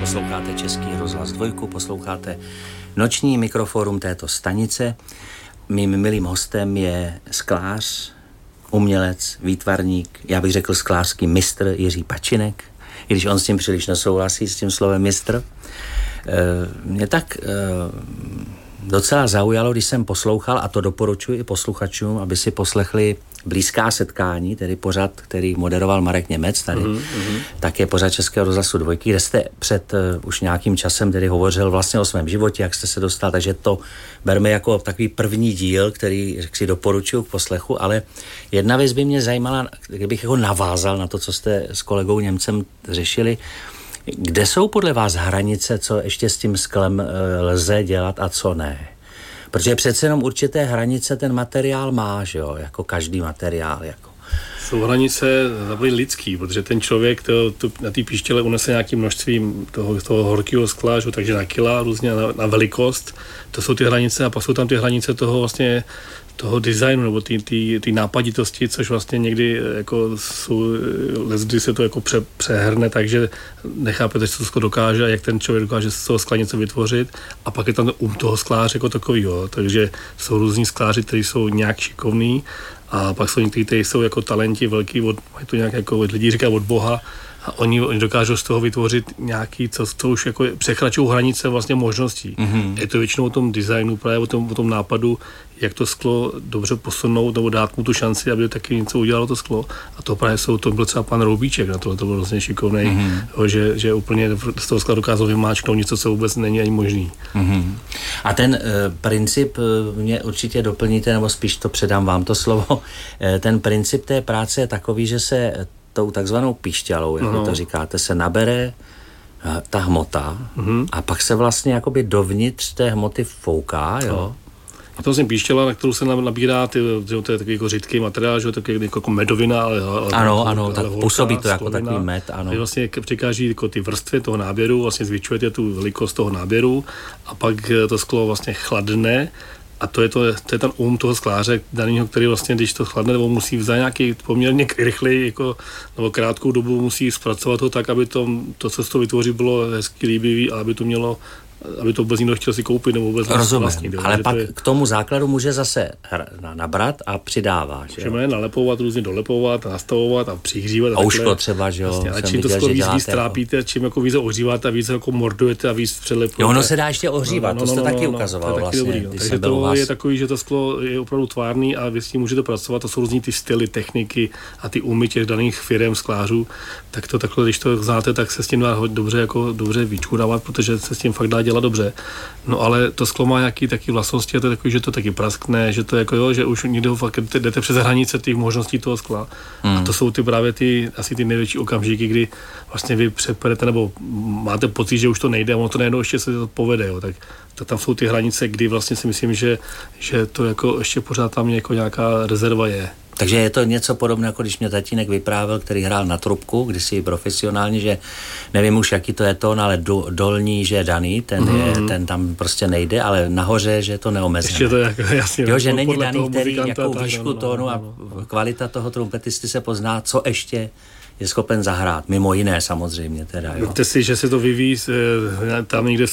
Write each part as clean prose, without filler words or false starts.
Posloucháte Český rozhlas 2, posloucháte noční mikroforum této stanice. Mým milým hostem je sklář, umělec, výtvarník, já bych řekl sklářský mistr Jiří Pačinek, i když on s tím příliš nesouhlasí, s tím slovem mistr. Mě tak docela zaujalo, když jsem poslouchal, a to doporučuji i posluchačům, aby si poslechli Blízká setkání, tedy pořad, který moderoval Marek Němec tady, tak je pořad Českého rozhlasu 2, kde jste před už nějakým časem tedy hovořil vlastně o svém životě, jak jste se dostal, takže to berme jako takový první díl, který si doporučuji k poslechu, ale jedna věc by mě zajímala, kdybych jako navázal na to, co jste s kolegou Němcem řešili. Kde jsou podle vás hranice, co ještě s tím sklem lze dělat a co ne? Protože přece jenom určité hranice ten materiál má, že jo, jako každý materiál. Jako. Jsou hranice lidský, protože ten člověk na té píštěle unese nějakým množstvím toho horkého skla, že, takže na kila, různě na velikost. To jsou ty hranice a pak jsou tam ty hranice toho vlastně toho designu nebo ty nápaditosti, což vlastně někdy jako jsou, kdy se to jako přehrne, takže nechápete, co to sklo dokáže a jak ten člověk dokáže z toho skla něco vytvořit a pak je tam toho skláře jako takovýho, takže jsou různí skláři, kteří jsou nějak šikovní a pak jsou někteří, kteří jsou jako talenti velký, mají to nějak jako lidi říkají od Boha a oni dokážou z toho vytvořit nějaký, co už jako překračují hranice vlastně možností. Je to většinou o tom designu, právě o tom nápadu, jak to sklo dobře posunout nebo dát mu tu šanci, aby taky něco udělalo to sklo. A to právě to byl třeba pan Roubíček, na to byl vlastně šikovnej, že úplně z toho skla dokázal vymáčknout něco, co vůbec není ani možný. A ten princip mě určitě doplníte, nebo spíš to předám vám to slovo. Ten princip té práce je takový, že se tou takzvanou píšťalou, jak to říkáte, se nabere ta hmota a pak se vlastně jakoby dovnitř té hmoty fouká, jo? A to vlastně píštěla, na kterou se nabírá, to je takový jako řidký materiál, že to je jako medovina, ale ano, tak působí to jako takový med, ano. Vlastně přikáží jako ty vrstvy toho náběru, vlastně zvětšujete tu velikost toho náběru a pak to sklo vlastně chladne. A to je ten toho skláře daného, který vlastně, když to chladne, nebo musí za nějaký poměrně rychlej, jako, nebo krátkou dobu musí zpracovat ho tak, aby to, co z toho vytvoří, bylo hezky líbivý a aby to mělo, aby to vůbec někdo chtěl si koupit, nebo vůbec vlastnit. Ale pak k tomu základu může zase nabrat a přidává. Můžeme nalepovat, různě dolepovat, nastavovat a přihřívat. A uško třeba, že jo. Vlastně, a čím to skoro víc trápíte, čím jako víc ohříváte a víc jako mordujete a víc přelepujete. Jo, ono se dá ještě ohřívat, to jste taky ukazoval vlastně. Takže to je takový, že to sklo je opravdu tvárný a vy s tím můžete pracovat. To jsou různý ty styly, techniky a ty umy těch daných firem sklářů. Tak to takhle, když to znáte, tak se s tím dá dobře vyčurávat, protože se s tím fakt dá dělat dobře. No ale to sklo má nějaký taky vlastnosti a to je takový, že to taky praskne, že to jako jo, že už někde fakt jdete přes hranice těch možností toho skla. A to jsou právě asi ty největší okamžiky, kdy vlastně vy přeperete nebo máte pocit, že už to nejde a ono to najednou ještě se to povede, jo. Tak tam jsou ty hranice, kdy vlastně si myslím, že to jako ještě pořád tam jako nějaká rezerva je. Takže je to něco podobné, jako když mě tatínek vyprávěl, který hrál na trubku, kdysi profesionálně, že nevím už, jaký to je tón, ale dolní, že je daný, ten tam prostě nejde, ale nahoře, že je to neomezené. Ještě to jako jasně. Jo, že není daný, který jakou výšku tónu a kvalita toho trumpetisty se pozná, co ještě je schopen zahrát, mimo jiné samozřejmě teda, jo. Víte si, že se to vyvíjí tam někde v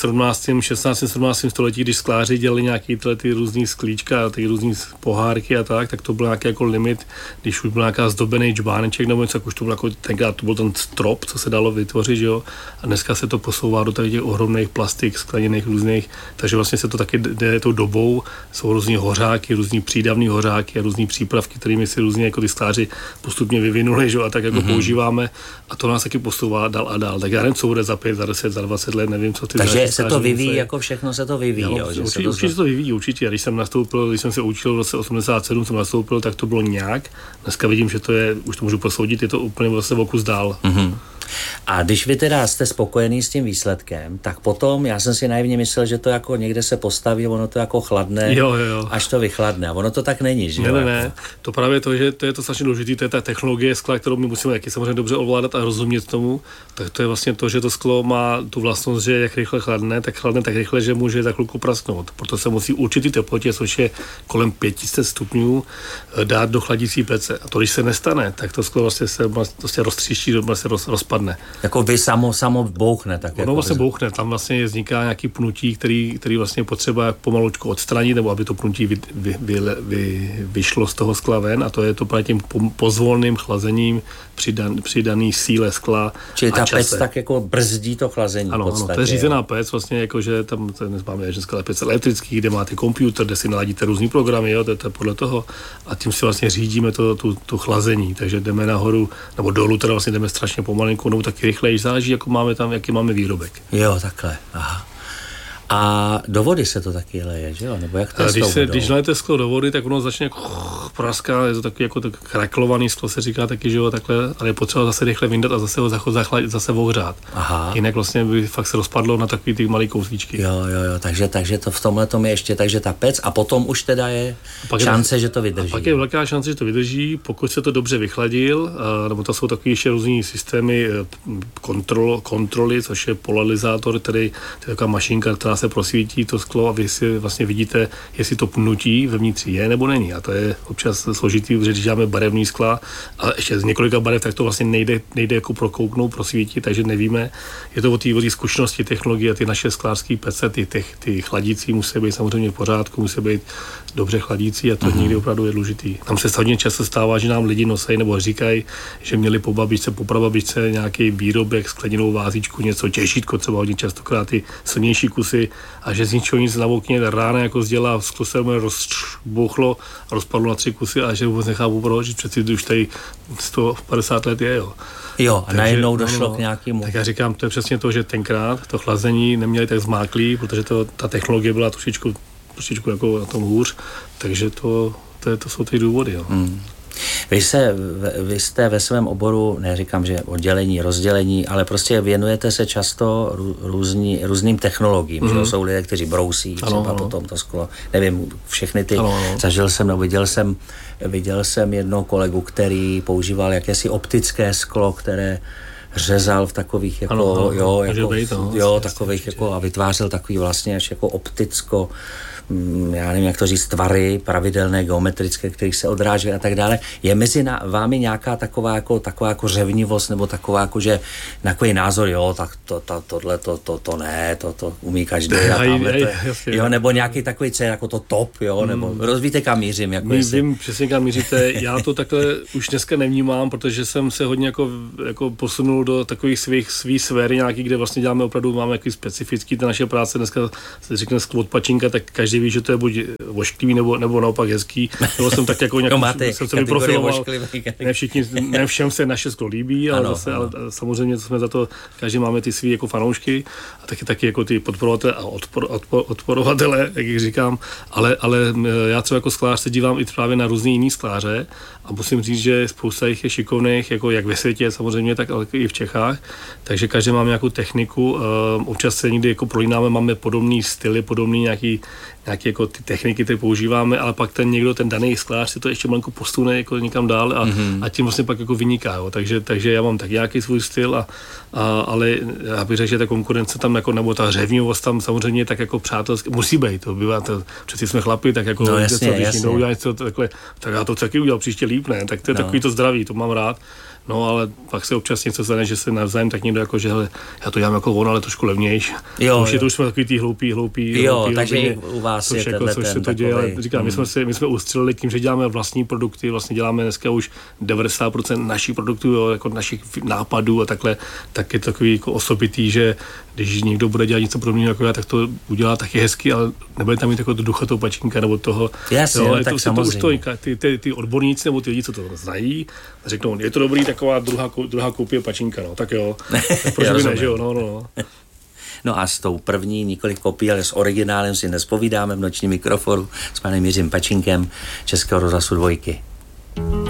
16. 17. století, když skláři dělali nějaký ty různý sklíčka, ty různý pohárky a tak to byl nějaký jako limit, když už byl nějaká zdobený džbáneček nebo něco, tak už to byl jako tenkrát to byl ten strop, co se dalo vytvořit, že jo. A dneska se to posouvá do těch ohromných plastik, skleněných různých, takže vlastně se to taky jde tou dobou, jsou různý hořáky, různý přídavný hořáky a různý přípravky, kterými si různě jako ty skláři postupně vyvinuli, že jo, a tak jako používáme a to nás taky posouvá dál a dál. Tak já nevím, co bude za 5, za 10, za 20 let, nevím, co ty. Takže se to vyvíjí, jako všechno se to vyvíjí. Jo, určitě se to vyvíjí, určitě. Když jsem se učil v roce 87, jsem nastoupil, tak to bylo nějak. Dneska vidím, že to je, už to můžu posoudit, je to úplně vlastně o kus dál. A když vy teda jste spokojený s tím výsledkem, tak potom, já jsem si naivně myslel, že to jako někde se postaví, ono to jako chladne, až to vychladne. A ono to tak není, že jo? Ne. To právě to, že to je to strašně důležité, to je ta technologie skla, kterou my musíme taky samozřejmě dobře ovládat a rozumět tomu. Tak to je vlastně to, že to sklo má tu vlastnost, že jak rychle chladne tak rychle, že může za chvilku prasknout. Proto se musí určitý teplotě, což je kolem 500 stupňů, dát do chladící pece. A to, když se nestane, tak to sklo vlastně se roztříští, se rozpadne. Jako vy samo bouchne. Tak ono jako vlastně bouchne, tam vlastně vzniká nějaký pnutí, který vlastně potřeba pomalučku odstranit, nebo aby to pnutí vyšlo z toho skla ven, a to je to právě tím pozvolným chlazením při daný síle skla. Čili ta čase. pec tak jako brzdí to chlazení. Ano, to je řízená pec, vlastně jakože tam máme dneska pec elektrický, kde máte počítač, kde si naladíte různý programy, jo, to je podle toho, a tím si vlastně řídíme tu chlazení, takže jdeme nahoru, nebo dolů, teda vlastně jdeme strašně pomalinku, nebo taky rychleji, záleží, jaký máme výrobek. Jo, takhle, aha. A do vody se to taky leje, že jo? Nebo jak to je když lejete sklo do vody, tak ono začne jako praská, je to takový jako kraklovaný sklo, se říká taky, že jo, takhle, ale je potřeba zase rychle vyndat a zase ho zase ohřát. Aha. Jinak vlastně by fakt se rozpadlo na takový ty malý kousíčky. Jo, takže to v tomhle tom je ještě, takže ta pec a potom už teda je šance, že to vydrží. A pak je velká šance, že to vydrží, pokud se to dobře vychladil, nebo to jsou takový ještě různý systémy kontroly, což je polarizátor, tedy to je taková mašinka, která se prosvítí to sklo a vy si vlastně vidíte, jestli to pnutí vevnitř je nebo není. A to je občas složitý, protože když dáme barevný skla a ještě z několika barev, tak to vlastně nejde jako prokouknout, prosvítit, takže nevíme. Je to o té zkušenosti, technologie a ty naše sklářské pece, ty chladící musí být samozřejmě v pořádku, musí být dobře chladící a to někdy opravdu je důležitý. Tam se hodně často stává, že nám lidi nosí nebo říkají, že měli po prababičce nějaký výrobek, skleninou vázičku, něco těžítko, třeba hodně častokrát ty silnější kusy, a že z ničeho nic na okně rána jako sdělá, sklo se rozbouchlo a rozpadlo na 3 kusy a že vůbec nechápu proč, přeci už tady 150 let je, jo. Jo, a najednou došlo k nějakému. Tak já říkám, to je přesně to, že tenkrát to chlazení neměli tak zmáklý, protože ta technologie byla trošičku jako na tom hůř, takže to jsou ty důvody, jo. Vy jste ve svém oboru, neříkám, že oddělení, rozdělení, ale prostě věnujete se často různým technologiím. Že? Jsou lidé, kteří brousí třeba potom to sklo. Nevím, všechny ty zažil jsem, nebo viděl jsem jednoho kolegu, který používal jakési optické sklo, které řezal v takových takových jako a vytvářel takový vlastně až jako opticko, já nevím, jak to říct, tvary pravidelné, geometrické, kterých se odráží a tak dále. Je mezi vámi nějaká taková jako řevnivost, nebo taková jako, že takový názor, jo, tak tohle to umí každý a tamhle to je, jo, nebo nějaký takový cel, jako to top, jo, nebo rozvíte, kam mířím. Jako vím přesně, kam míříte. Já to takhle už dneska nevnímám, protože jsem se hodně jako posunul do takových svých sféry nějaký, kde vlastně děláme opravdu, máme jaký specifický, ta naše práce dneska se řekne sklo od pačinka, tak každý ví, že to je buď ošklivý nebo naopak hezký. Nebo jsem tak jako nějaký, jsem se vyprofiloval. Ne všem se naše sklo líbí, ale ale samozřejmě jsme za to, každý máme ty svý jako fanoušky a taky jako ty podporovatele a odporovatele, jak říkám, ale já třeba jako sklář se dívám i právě na různý jiný skláře a musím říct, že spousta jich je šikovných, jako jak ve světě samozřejmě, tak ale i v Čechách, takže každý máme nějakou techniku, občas se někdy jako prolínáme, máme podobný styly, podobný nějaký jako ty techniky, které používáme, ale pak ten daný sklář si to ještě malinko posune jako někam dál a tím vlastně pak jako vyniká, jo. Takže já mám tak nějaký svůj styl ale já bych řekl, že ta konkurence tam jako, nebo ta řevnivost tam samozřejmě tak jako přátelské musí být, to bývá, přeci jsme chlapi, tak jako jasně. Někdo udělá něco takhle, tak já to taky udělal příště líp, ne, tak to je takový to zdraví, to mám rád. No, ale pak se občas něco stane, že se navzájem tak někdo jako, že hele, já to dělám jako on, ale trošku levnější. To už jsme takový ty hloupí. Jo, takže u vás je tenhle což se to děje, ale říkám, my jsme ustřelili tím, že děláme vlastní produkty, vlastně děláme dneska už 90% našich produktů, jo, jako našich nápadů a takhle, tak je takový jako osobitý, že když někdo bude dělat něco podobného jako já, tak to udělá taky hezky, ale nebude tam mít jako ducha toho pačinka nebo toho. Jasně, jo, tak samozřejmě. Ty odborníci nebo ty lidi, co to znají, řeknou, je to dobrý, taková druhá koupě pačinka, no, tak jo. Proč by ne, že jo, no. No a s tou první, nikoliv kopií, ale s originálem si nespovídáme v nočním mikrofonu s panem Jiřím Pačinkem Českého rozhlasu 2.